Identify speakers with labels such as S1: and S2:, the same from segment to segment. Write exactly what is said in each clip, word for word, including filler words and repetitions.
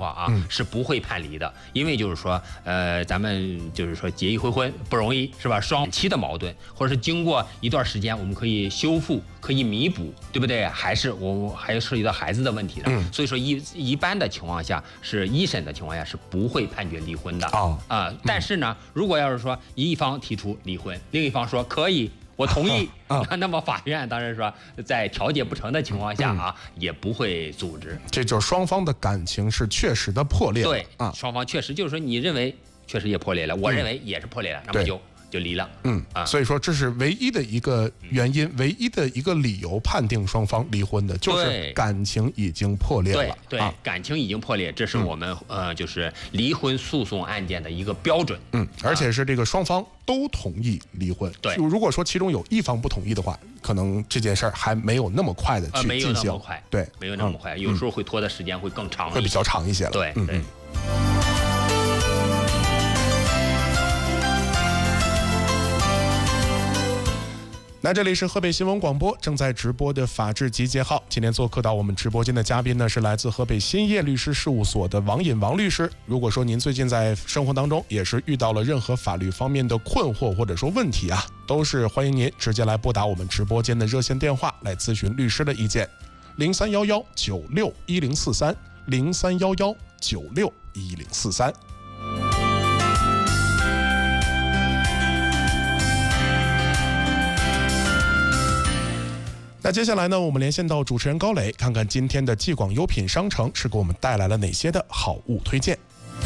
S1: 况啊，嗯、是不会判离的，因为就是说，呃，咱们就是说结一回婚不容易，是吧？双期的矛盾，或者是经过一段时间，我们可以修复，可以弥补，对不对？还是我还涉及到孩子的问题的，嗯、所以说一一般的情况下，是一审的情况下是不会判决离婚的啊、哦呃、但是呢，如果要是说一方提出离婚，另一方说可以。我同意，啊啊、那么法院当然说，在调解不成的情况下啊，嗯、也不会阻止。
S2: 这就是双方的感情是确实的破裂了。
S1: 对，啊，双方确实就是说，你认为确实也破裂了，我认为也是破裂了，嗯、那么就就离了。
S2: 嗯啊，所以说这是唯一的一个原因，嗯、唯一的一个理由判定双方离婚的，就是感情已经破裂了。
S1: 对对，啊、感情已经破裂，这是我们、嗯、呃就是离婚诉讼案件的一个标准。
S2: 嗯，而且是这个双方都同意离婚。
S1: 对，
S2: 如果说其中有一方不同意的话，可能这件事儿还没有那么快的去进行。呃、
S1: 没有那么快。
S2: 对，
S1: 没有那么快，嗯、有时候会拖的时间会更长，
S2: 会比较长一些了。
S1: 对对。嗯
S2: 那这里是河北新闻广播正在直播的法治集结号，今天做客到我们直播间的嘉宾呢是来自河北兴业律师事务所的王引王律师。如果说您最近在生活当中也是遇到了任何法律方面的困惑或者说问题啊，都是欢迎您直接来拨打我们直播间的热线电话来咨询律师的意见，零三幺幺九六一零四三，零三幺幺九六一零四三。那接下来呢，我们连线到主持人高磊，看看今天的继广优品商城是给我们带来了哪些的好物推荐。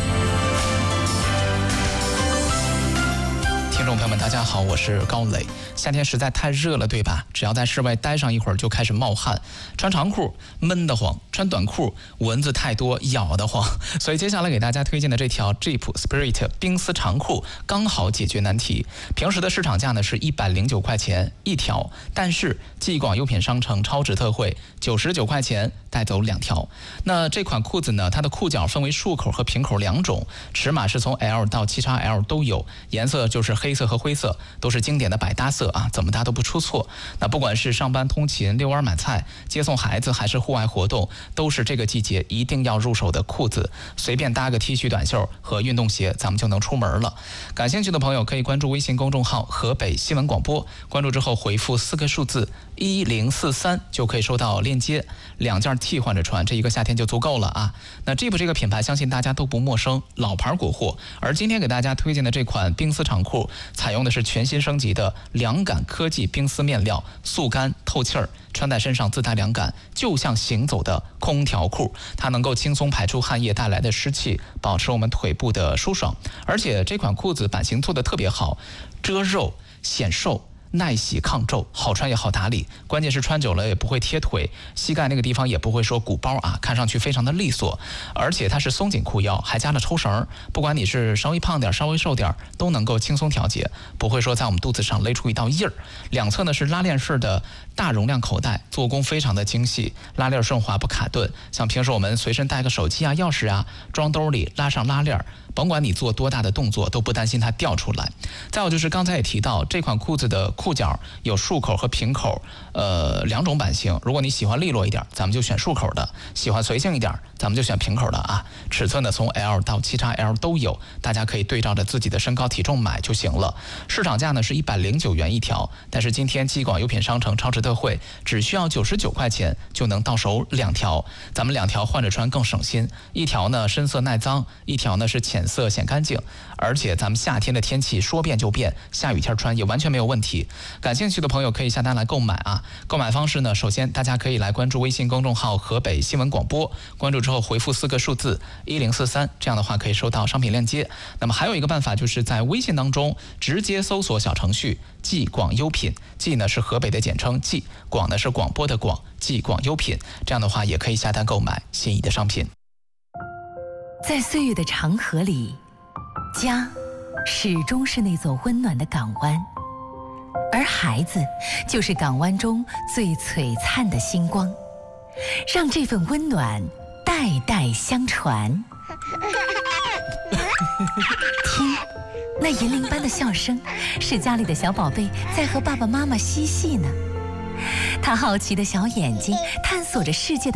S3: 听众朋友们，大家好，我是高磊。夏天实在太热了，对吧？只要在室外待上一会儿就开始冒汗，穿长裤闷得慌，穿短裤蚊子太多咬得慌。所以接下来给大家推荐的这条 Jeep Spirit 冰丝长裤刚好解决难题。平时的市场价呢是一百零九块钱一条，但是继广优品商城超值特惠九十九块钱带走两条。那这款裤子呢，它的裤脚分为束口和平口两种，尺码是从 L 到 七 X L 都有，颜色就是黑色和灰色，都是经典的百搭色啊，怎么搭都不出错。那不管是上班通勤、遛弯买菜、接送孩子，还是户外活动，都是这个季节一定要入手的裤子。随便搭个 T 恤、短袖和运动鞋，咱们就能出门了。感兴趣的朋友可以关注微信公众号河北新闻广播，关注之后回复四个数字一零四三就可以收到链接，两件替换着穿，这一个夏天就足够了啊。那 Jeep 这个品牌相信大家都不陌生，老牌国货。而今天给大家推荐的这款冰丝长裤，采用的是全新升级的凉感科技冰丝面料，速干透气儿，穿在身上自带凉感，就像行走的空调裤。它能够轻松排出汗液带来的湿气，保持我们腿部的舒爽。而且这款裤子版型做得特别好，遮肉显瘦，耐洗抗皱，好穿也好打理，关键是穿久了也不会贴腿，膝盖那个地方也不会说鼓包啊，看上去非常的利索。而且它是松紧裤腰，还加了抽绳，不管你是稍微胖点稍微瘦点都能够轻松调节，不会说在我们肚子上勒出一道印儿。两侧呢是拉链式的大容量口袋，做工非常的精细，拉链顺滑不卡顿，像平时我们随身带个手机啊钥匙啊装兜里拉上拉链，甭管你做多大的动作都不担心它掉出来。再有就是刚才也提到，这款裤子的裤脚有束口和平口呃两种版型，如果你喜欢利落一点咱们就选束口的，喜欢随性一点咱们就选平口的啊。尺寸呢从 L 到 七 X L 都有，大家可以对照着自己的身高体重买就行了。市场价呢是一百零九元一条，但是今天继广优品商城超值特惠，只需要九十九块钱就能到手两条，咱们两条换着穿更省心，一条呢深色耐脏，一条呢是浅色显干净。而且咱们夏天的天气说变就变，下雨天穿也完全没有问题。感兴趣的朋友可以下单来购买啊。购买方式呢，首先大家可以来关注微信公众号河北新闻广播，关注之后回复四个数字一零四三，这样的话可以收到商品链接。那么还有一个办法，就是在微信当中直接搜索小程序继广优品，继呢是河北的简称继，广呢是广播的广，继广优品，这样的话也可以下单购买心仪的商品。
S4: 在岁月的长河里，家始终是那座温暖的港湾，而孩子就是港湾中最璀璨的星光，让这份温暖代代相传。听，那银铃般的笑声，是家里的小宝贝在和爸爸妈妈嬉戏呢。他好奇的小眼睛探索着世界的